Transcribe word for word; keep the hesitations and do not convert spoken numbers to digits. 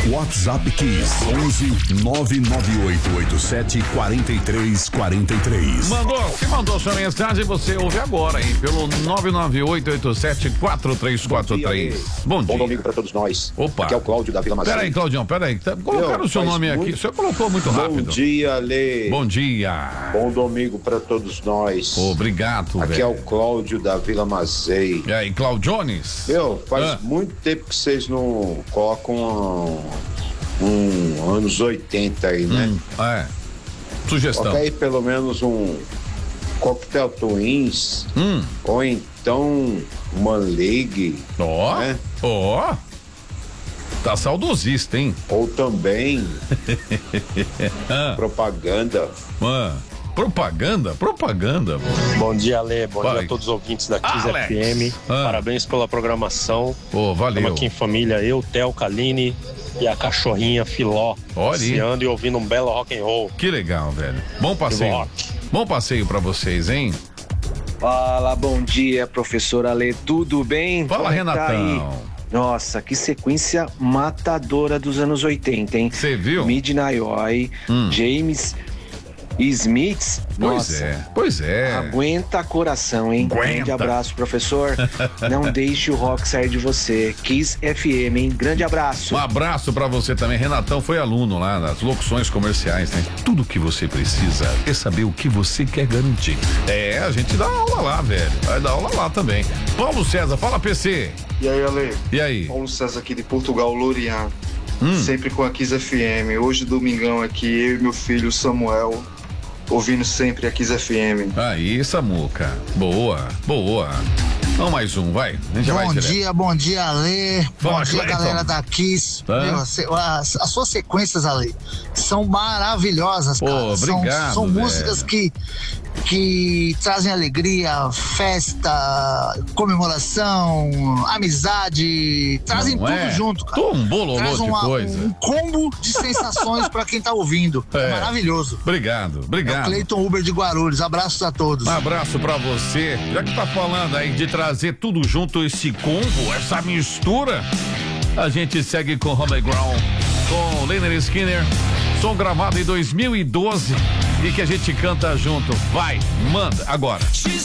WhatsApp Kiss onze nove nove oito oito sete quatro três quatro três. Mandou, se mandou sua mensagem, você ouve agora, hein? Pelo nove nove oito oito sete quatro três quatro três. Bom dia. Bom domingo para todos nós. Opa. Aqui é o Cláudio da Vila Macedo. Peraí, Claudião, peraí. Tá, colocaram o seu nome muito... aqui. O senhor colocou muito rápido. Bom dia, Lê. Bom dia. Bom domingo para todos nós. Obrigado, Aqui velho. é o Cláudio da Vila Mazei. E aí, Claudiones? Meu, faz ah. muito tempo que vocês não colocam um, um anos oitenta aí, né? Hum, é. Sugestão. Coloca aí pelo menos um Coquetel Twins. Hum. Ou então uma League. Ó. Né? Ó. Tá saudosista, hein? Ou também ah. propaganda. Ah. Propaganda? Propaganda. Bom dia, Lê. Bom Vai. dia a todos os ouvintes da Kiss Alex. F M. Ah. Parabéns pela programação. Ô, oh, valeu. Estamos aqui em família, eu, Theo, Kaline e a cachorrinha Filó. Olha. Passeando e ouvindo um belo rock and roll. Que legal, velho. Bom passeio. Rock. Bom passeio pra vocês, hein? Fala, bom dia, professora Lê. Tudo bem? Fala, Como Renatão. tá aí? Nossa, que sequência matadora dos anos oitenta, hein? Você viu? Midnight Oil, Hum. James Smith. Pois Nossa, é, pois é. aguenta coração, hein? Aguenta. Grande abraço, professor. Não deixe o rock sair de você. Kiss F M, hein? Grande abraço. Um abraço pra você também. Renatão foi aluno lá nas locuções comerciais, né? Tudo que você precisa é saber o que você quer garantir. É, a gente dá aula lá, velho. Vai dar aula lá também. Paulo César, fala P C. E aí, Ale? E aí? Paulo César aqui de Portugal, Lorian. Hum. Sempre com a Kiss F M. Hoje, domingão aqui, eu e meu filho Samuel, ouvindo sempre a Kiss F M. Aí, Samuca. Boa, boa. Vamos mais um, vai. A gente já vai Bom direto. dia, bom dia, Ale. Fala, Bom dia, Cleiton. galera da Kiss. Tá. Meu, as, as- as suas sequências, Ale, são maravilhosas, Pô, cara. São- obrigado, São, velho. músicas que, que trazem alegria, festa, comemoração, amizade, trazem Não tudo é? junto, cara. Tô um bololô Traz de uma- coisa. um combo de sensações pra quem tá ouvindo. É, É. maravilhoso. Obrigado, É o obrigado. Cleiton Uber de Guarulhos. Abraços a todos. Um abraço pra você. Já que tá falando aí de trazer tudo junto, esse combo, essa mistura, a gente segue com Holy Ground, com Lynyrd Skynyrd, som gravado em dois mil e doze e que a gente canta junto. Vai, manda, agora.